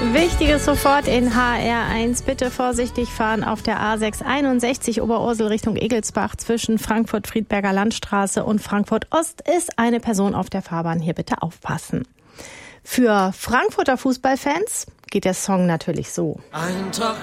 Wichtiges sofort in HR1. Bitte vorsichtig fahren auf der A661 Oberursel Richtung Egelsbach zwischen Frankfurt-Friedberger Landstraße und Frankfurt-Ost ist eine Person auf der Fahrbahn. Hier bitte aufpassen. Für Frankfurter Fußballfans geht der Song natürlich so.